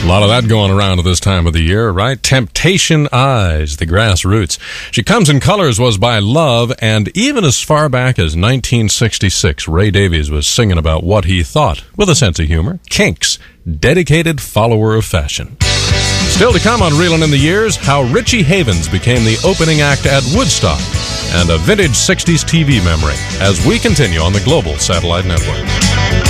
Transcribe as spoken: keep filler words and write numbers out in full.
A lot of that going around at this time of the year, right? Temptation Eyes, the Grassroots. She Comes in Colors was by Love, and even as far back as nineteen sixty-six, Ray Davies was singing about what he thought, with a sense of humor, kinks, dedicated follower of fashion. Still to come on Reelin' in the Years, how Richie Havens became the opening act at Woodstock, and a vintage sixties T V memory, as we continue on the Global Satellite Network.